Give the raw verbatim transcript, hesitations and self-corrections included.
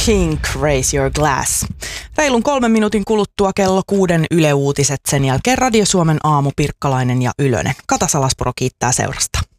King, Raise Your Glass. Reilun kolmen minuutin kuluttua kello kuuden Yle Uutiset, sen jälkeen Radio Suomen aamu Pirkkalainen ja Ylönen. Kata Salaspuro kiittää seurasta.